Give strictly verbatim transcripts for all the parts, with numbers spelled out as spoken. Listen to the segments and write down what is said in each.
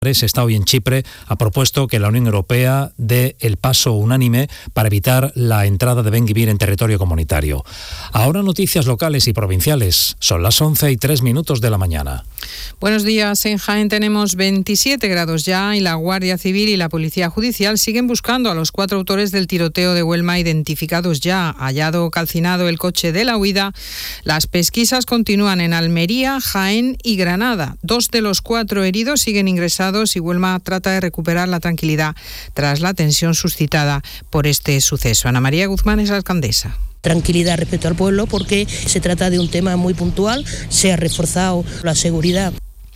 está hoy en Chipre, ha propuesto que la Unión Europea dé el paso unánime para evitar la entrada de Ben Gvir en territorio comunitario. Ahora noticias locales y provinciales. Son las once y tres minutos de la mañana. Buenos días. En Jaén tenemos veintisiete grados ya y la Guardia Civil y la Policía Judicial siguen buscando a los cuatro autores del tiroteo de Huelma identificados ya. Hallado calcinado el coche de la huida. Las pesquisas continúan en Almería, Jaén y Granada. Dos de los cuatro heridos siguen ingresados y Huelma trata de recuperar la tranquilidad tras la tensión suscitada por este suceso. Ana María Guzmán es alcaldesa. Tranquilidad respecto al pueblo porque se trata de un tema muy puntual, se ha reforzado la seguridad.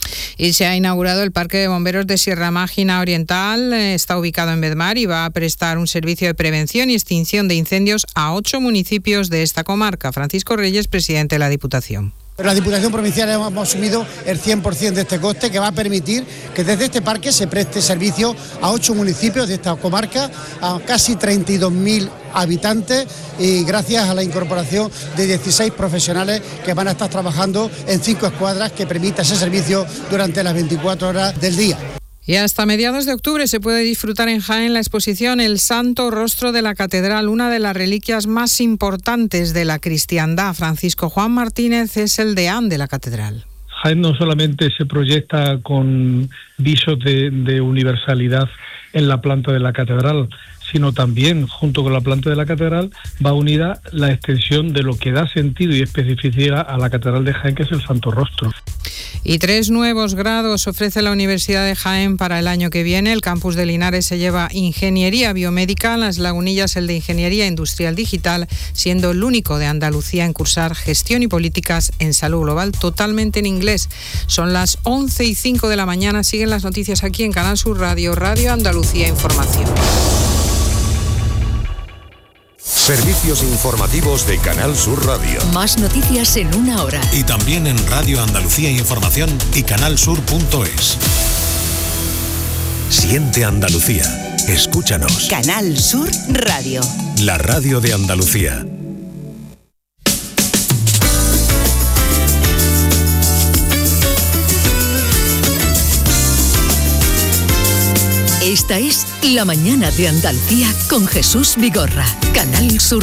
Y se ha inaugurado el Parque de Bomberos de Sierra Mágina Oriental. Está ubicado en Bedmar y va a prestar un servicio de prevención y extinción de incendios a ocho municipios de esta comarca. Francisco Reyes, presidente de la Diputación. Pero la Diputación Provincial hemos asumido el cien por ciento de este coste, que va a permitir que desde este parque se preste servicio a ocho municipios de esta comarca, a casi treinta y dos mil habitantes, y gracias a la incorporación de dieciséis profesionales que van a estar trabajando en cinco escuadras que permita ese servicio durante las veinticuatro horas del día. Y hasta mediados de octubre se puede disfrutar en Jaén la exposición El Santo Rostro de la Catedral, una de las reliquias más importantes de la cristiandad. Francisco Juan Martínez es el deán de la catedral. Jaén no solamente se proyecta con visos de, de universalidad en la planta de la catedral, sino también, junto con la planta de la catedral, va unida la extensión de lo que da sentido y especificidad a la catedral de Jaén, que es el Santo Rostro. Y tres nuevos grados ofrece la Universidad de Jaén para el año que viene. El campus de Linares se lleva Ingeniería Biomédica, Las Lagunillas el de Ingeniería Industrial Digital, siendo el único de Andalucía en cursar Gestión y Políticas en Salud Global totalmente en inglés. Son las once y cinco de la mañana. Siguen las noticias aquí en Canal Sur Radio, Radio Andalucía Información. Servicios informativos de Canal Sur Radio. Más noticias en una hora. Y también en Radio Andalucía Información y canalsur punto es. Siente Andalucía. Escúchanos. Canal Sur Radio. La radio de Andalucía. Esta es La Mañana de Andalucía con Jesús Vigorra, Canal Sur